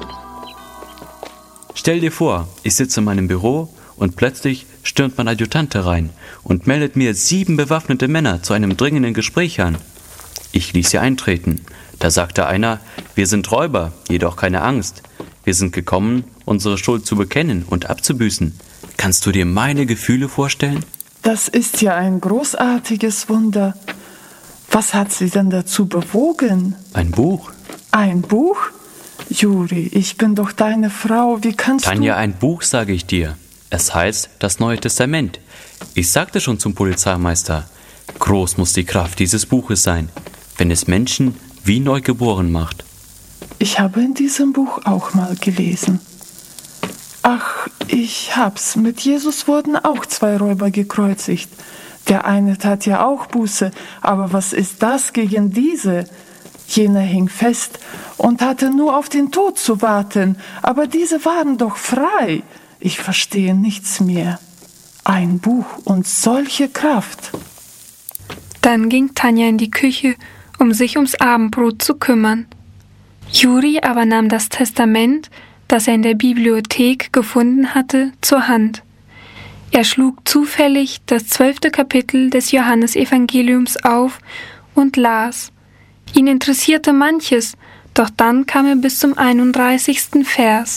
Stell dir vor, ich sitze in meinem Büro und plötzlich stürmt mein Adjutant herein und meldet mir 7 bewaffnete Männer zu einem dringenden Gespräch an. Ich ließ sie eintreten. Da sagte einer: Wir sind Räuber, jedoch keine Angst. Wir sind gekommen, unsere Schuld zu bekennen und abzubüßen. Kannst du dir meine Gefühle vorstellen? Das ist ja ein großartiges Wunder. Was hat Sie denn dazu bewogen? Ein Buch. Ein Buch? Juri, ich bin doch deine Frau. Wie kannst Tanja, ein Buch, sage ich dir. Es heißt das Neue Testament. Ich sagte schon zum Polizeimeister, groß muss die Kraft dieses Buches sein, wenn es Menschen wie neu geboren macht. Ich habe in diesem Buch auch mal gelesen. Ach, ich hab's. Mit Jesus wurden auch 2 Räuber gekreuzigt. Der eine tat ja auch Buße, aber was ist das gegen diese? Jener hing fest und hatte nur auf den Tod zu warten, aber diese waren doch frei. Ich verstehe nichts mehr. Ein Buch und solche Kraft. Dann ging Tanja in die Küche, um sich ums Abendbrot zu kümmern. Juri aber nahm das Testament, das er in der Bibliothek gefunden hatte, zur Hand. Er schlug zufällig das 12. Kapitel des Johannesevangeliums auf und las. Ihn interessierte manches, doch dann kam er bis zum 31. Vers.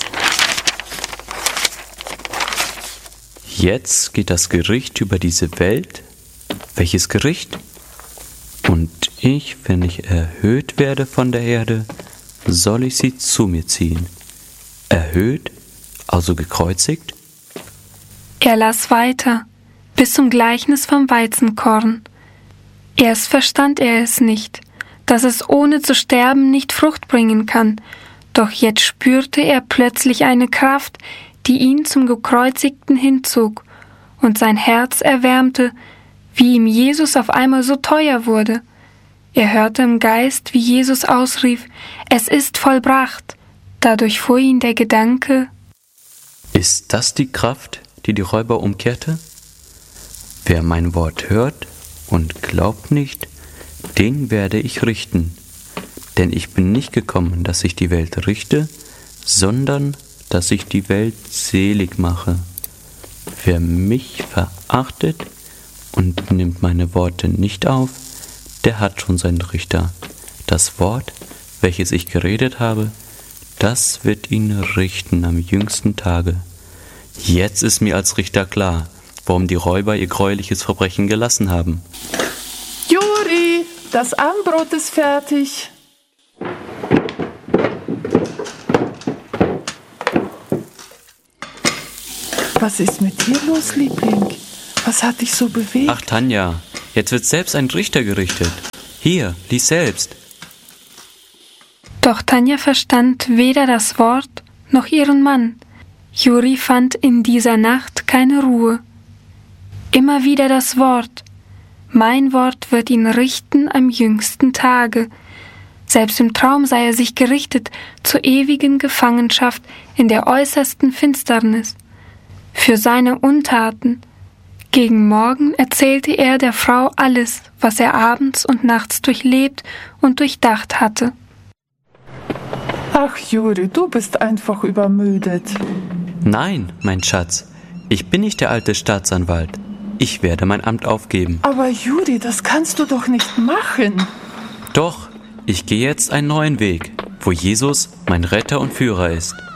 Jetzt geht das Gericht über diese Welt. Welches Gericht? Und ich, wenn ich erhöht werde von der Erde, soll ich sie zu mir ziehen. Erhöht, also gekreuzigt? Er las weiter, bis zum Gleichnis vom Weizenkorn. Erst verstand er es nicht, dass es ohne zu sterben nicht Frucht bringen kann, doch jetzt spürte er plötzlich eine Kraft, die ihn zum Gekreuzigten hinzog, und sein Herz erwärmte, wie ihm Jesus auf einmal so teuer wurde. Er hörte im Geist, wie Jesus ausrief: Es ist vollbracht. Dadurch fuhr ihn der Gedanke: Ist das die Kraft, die die Räuber umkehrte? Wer mein Wort hört und glaubt nicht, den werde ich richten. Denn ich bin nicht gekommen, dass ich die Welt richte, sondern dass ich die Welt selig mache. Wer mich verachtet und nimmt meine Worte nicht auf, der hat schon seinen Richter. Das Wort, welches ich geredet habe, das wird ihn richten am jüngsten Tage. Jetzt ist mir als Richter klar, warum die Räuber ihr gräuliches Verbrechen gelassen haben. Juri, das Abendbrot ist fertig. Was ist mit dir los, Liebling? Was hat dich so bewegt? Ach, Tanja, jetzt wird selbst ein Richter gerichtet. Hier, lies selbst. Doch Tanja verstand weder das Wort noch ihren Mann. Juri fand in dieser Nacht keine Ruhe. Immer wieder das Wort: Mein Wort wird ihn richten am jüngsten Tage. Selbst im Traum sei er sich gerichtet zur ewigen Gefangenschaft in der äußersten Finsternis. Für seine Untaten. Gegen Morgen erzählte er der Frau alles, was er abends und nachts durchlebt und durchdacht hatte. Ach, Juri, du bist einfach übermüdet. Nein, mein Schatz, ich bin nicht der alte Staatsanwalt. Ich werde mein Amt aufgeben. Aber Juri, das kannst du doch nicht machen. Doch, ich gehe jetzt einen neuen Weg, wo Jesus mein Retter und Führer ist.